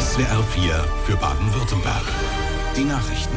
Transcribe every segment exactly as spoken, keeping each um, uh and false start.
S W R vier für Baden-Württemberg. Die Nachrichten.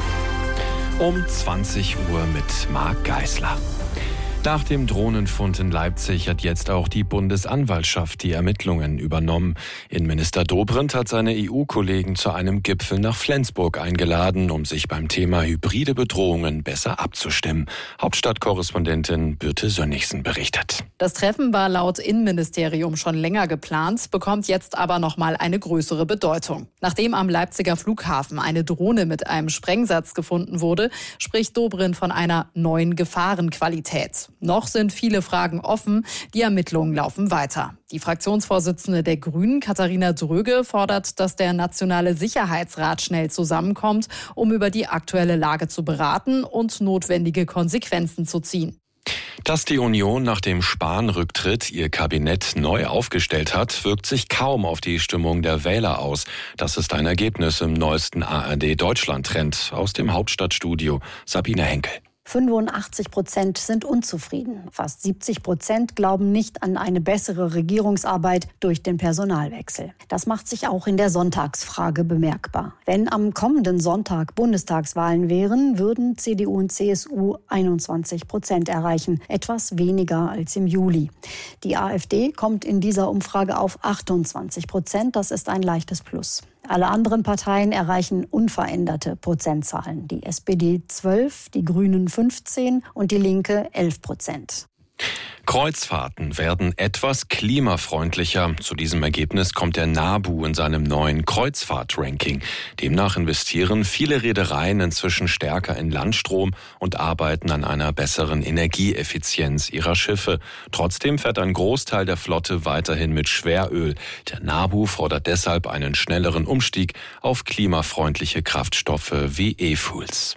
Um zwanzig Uhr mit Marc Geisler. Nach dem Drohnenfund in Leipzig hat jetzt auch die Bundesanwaltschaft die Ermittlungen übernommen. Innenminister Dobrindt hat seine E U-Kollegen zu einem Gipfel nach Flensburg eingeladen, um sich beim Thema hybride Bedrohungen besser abzustimmen. Hauptstadtkorrespondentin Birte Sönnigsen berichtet. Das Treffen war laut Innenministerium schon länger geplant, bekommt jetzt aber nochmal eine größere Bedeutung. Nachdem am Leipziger Flughafen eine Drohne mit einem Sprengsatz gefunden wurde, spricht Dobrindt von einer neuen Gefahrenqualität. Noch sind viele Fragen offen, die Ermittlungen laufen weiter. Die Fraktionsvorsitzende der Grünen, Katharina Dröge, fordert, dass der Nationale Sicherheitsrat schnell zusammenkommt, um über die aktuelle Lage zu beraten und notwendige Konsequenzen zu ziehen. Dass die Union nach dem Spahn-Rücktritt ihr Kabinett neu aufgestellt hat, wirkt sich kaum auf die Stimmung der Wähler aus. Das ist ein Ergebnis im neuesten A R D-Deutschland-Trend aus dem Hauptstadtstudio. Sabine Henkel. fünfundachtzig Prozent sind unzufrieden. Fast siebzig Prozent glauben nicht an eine bessere Regierungsarbeit durch den Personalwechsel. Das macht sich auch in der Sonntagsfrage bemerkbar. Wenn am kommenden Sonntag Bundestagswahlen wären, würden C D U und C S U einundzwanzig Prozent erreichen, etwas weniger als im Juli. Die AfD kommt in dieser Umfrage auf achtundzwanzig Prozent, das ist ein leichtes Plus. Alle anderen Parteien erreichen unveränderte Prozentzahlen. Die S P D zwölf, die Grünen fünfzehn und die Linke elf Prozent. Kreuzfahrten werden etwas klimafreundlicher. Zu diesem Ergebnis kommt der NABU in seinem neuen Kreuzfahrt-Ranking. Demnach investieren viele Reedereien inzwischen stärker in Landstrom und arbeiten an einer besseren Energieeffizienz ihrer Schiffe. Trotzdem fährt ein Großteil der Flotte weiterhin mit Schweröl. Der NABU fordert deshalb einen schnelleren Umstieg auf klimafreundliche Kraftstoffe wie E-Fuels.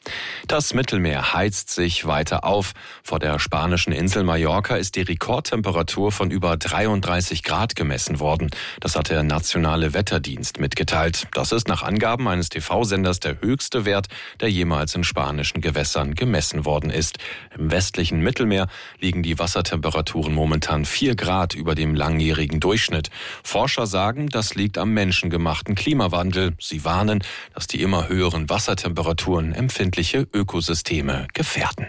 Das Mittelmeer heizt sich weiter auf. Vor der spanischen Insel Mallorca ist die Rekordtemperatur von über dreiunddreißig Grad gemessen worden. Das hat der Nationale Wetterdienst mitgeteilt. Das ist nach Angaben eines T V-Senders der höchste Wert, der jemals in spanischen Gewässern gemessen worden ist. Im westlichen Mittelmeer liegen die Wassertemperaturen momentan vier Grad über dem langjährigen Durchschnitt. Forscher sagen, das liegt am menschengemachten Klimawandel. Sie warnen, dass die immer höheren Wassertemperaturen empfindliche Ökosysteme gefährden.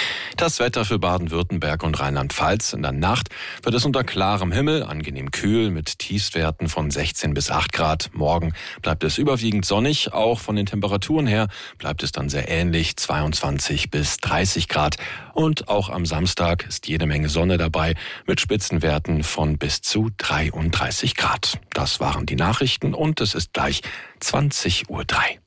Das Wetter für Baden-Württemberg und Rheinland-Pfalz. In der Nacht wird es unter klarem Himmel angenehm kühl mit Tiefstwerten von sechzehn bis acht Grad. Morgen bleibt es überwiegend sonnig. Auch von den Temperaturen her bleibt es dann sehr ähnlich, zweiundzwanzig bis dreißig Grad. Und auch am Samstag ist jede Menge Sonne dabei mit Spitzenwerten von bis zu dreiunddreißig Grad. Das waren die Nachrichten und es ist gleich zwanzig Uhr drei.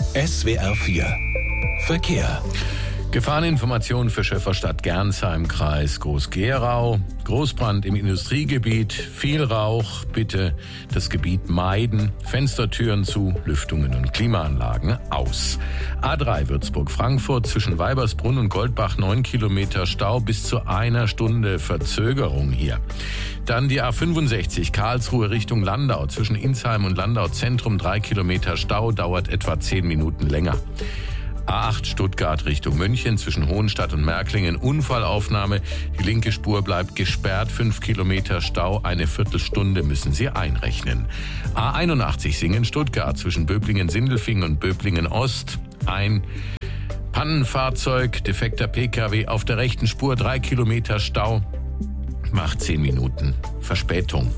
S W R vier Verkehr. Gefahreninformation für Schöfferstadt Gernsheim, Kreis Groß-Gerau. Großbrand im Industriegebiet, viel Rauch, bitte das Gebiet meiden. Fenstertüren zu, Lüftungen und Klimaanlagen aus. A drei Würzburg-Frankfurt zwischen Weibersbrunn und Goldbach neun Kilometer Stau, bis zu einer Stunde Verzögerung hier. Dann die A fünfundsechzig Karlsruhe Richtung Landau zwischen Insheim und Landau Zentrum drei Kilometer Stau, dauert etwa zehn Minuten länger. A acht Stuttgart Richtung München zwischen Hohenstadt und Märklingen Unfallaufnahme. Die linke Spur bleibt gesperrt, fünf Kilometer Stau, eine Viertelstunde müssen Sie einrechnen. A einundachtzig Singen Stuttgart zwischen Böblingen-Sindelfingen und Böblingen-Ost. Ein Pannenfahrzeug, defekter P K W auf der rechten Spur, drei Kilometer Stau, macht zehn Minuten Verspätung.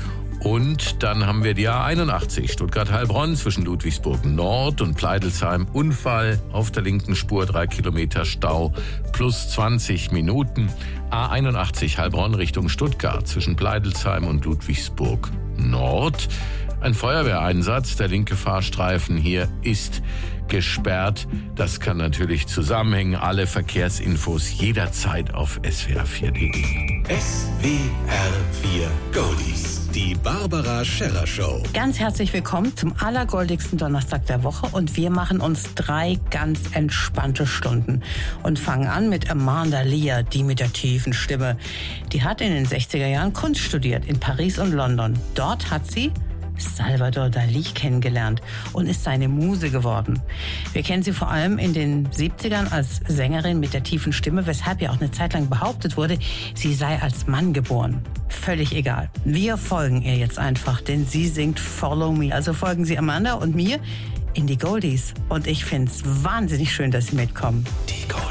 Und dann haben wir die A einundachtzig Stuttgart-Heilbronn zwischen Ludwigsburg Nord und Pleidelsheim. Unfall auf der linken Spur, drei Kilometer Stau, plus zwanzig Minuten. A einundachtzig Heilbronn Richtung Stuttgart zwischen Pleidelsheim und Ludwigsburg Nord. Ein Feuerwehreinsatz, der linke Fahrstreifen hier ist gesperrt. Das kann natürlich zusammenhängen. Alle Verkehrsinfos jederzeit auf S W R vier punkt de. S W R vier Goldies. Die Barbara Scherrer Show. Ganz herzlich willkommen zum allergoldigsten Donnerstag der Woche und wir machen uns drei ganz entspannte Stunden und fangen an mit Amanda Lear, die mit der tiefen Stimme. Die hat in den sechziger Jahren Kunst studiert in Paris und London. Dort hat sie Salvador Dalí kennengelernt und ist seine Muse geworden. Wir kennen sie vor allem in den siebzigern als Sängerin mit der tiefen Stimme, weshalb ja auch eine Zeit lang behauptet wurde, sie sei als Mann geboren. Völlig egal. Wir folgen ihr jetzt einfach, denn sie singt Follow Me. Also folgen Sie Amanda und mir in die Goldies. Und ich find's wahnsinnig schön, dass Sie mitkommen. Die Goldies.